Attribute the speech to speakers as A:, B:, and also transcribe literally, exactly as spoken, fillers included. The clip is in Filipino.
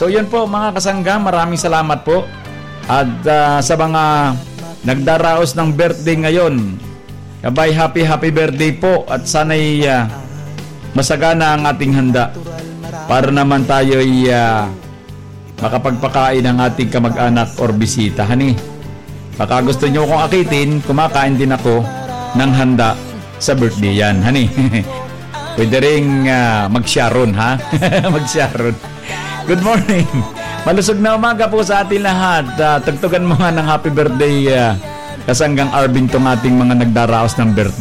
A: So yun po mga kasangga, maraming salamat po. At uh, sa mga nagdaraos ng birthday ngayon, kabay happy happy birthday po. At sana'y uh, masagana ang ating handa para naman tayo'y uh, makapagpakain ng ating kamag-anak or bisita. Hani, baka gusto nyo kong akitin, kumakain din ako ng handa sa birthday yan. Hani, pwede rin uh, mag-sharon, ha? Mag-sharon. Good morning. Malusog na umaga po sa ating lahat. Uh, tagtugan mo nga ng happy birthday uh, kasanggang Arvin tong ating mga nagdaraos ng birthday.